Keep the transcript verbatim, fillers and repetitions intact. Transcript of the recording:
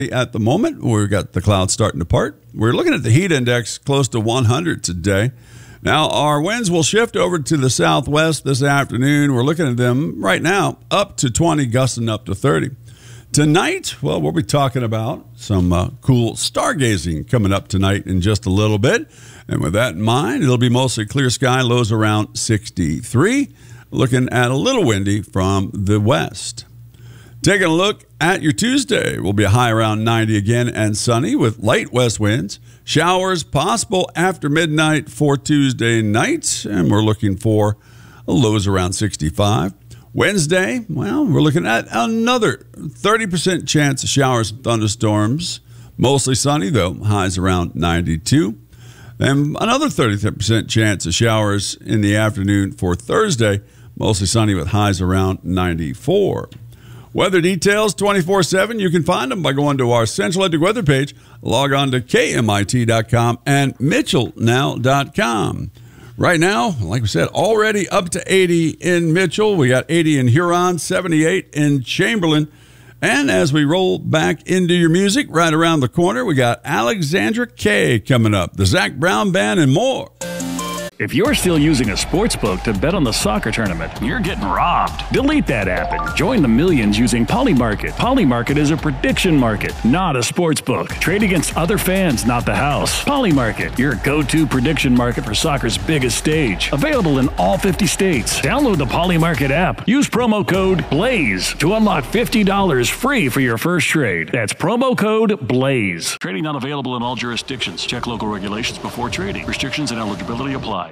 At the moment, we've got the clouds starting to part. We're looking at the heat index close to one hundred today. Now, our winds will shift over to the southwest this afternoon. We're looking at them right now up to twenty, gusting up to thirty. Tonight, well, we'll be talking about some uh, cool stargazing coming up tonight in just a little bit. And with that in mind, it'll be mostly clear sky, lows around sixty-three. Looking at a little windy from the west. Taking a look at your Tuesday, will be a high around ninety again and sunny with light west winds. Showers possible after midnight for Tuesday night, and we're looking for lows around sixty-five. Wednesday, well, we're looking at another thirty percent chance of showers and thunderstorms. Mostly sunny, though, highs around ninety-two. And another thirty percent chance of showers in the afternoon for Thursday. Mostly sunny with highs around ninety-four. Weather details twenty-four seven. You can find them by going to our Central Electric weather page. Log on to K M I T dot com and Mitchell Now dot com. Right now, like we said, already up to eighty in Mitchell. We got eighty in Huron, seventy-eight in Chamberlain. And as we roll back into your music, right around the corner, we got Alexandra Kay coming up, the Zach Brown Band, and more. If you're still using a sportsbook to bet on the soccer tournament, you're getting robbed. Delete that app and join the millions using Polymarket. Polymarket is a prediction market, not a sportsbook. Trade against other fans, not the house. Polymarket, your go-to prediction market for soccer's biggest stage. Available in all fifty states. Download the Polymarket app. Use promo code BLAZE to unlock fifty dollars free for your first trade. That's promo code BLAZE. Trading not available in all jurisdictions. Check local regulations before trading. Restrictions and eligibility apply.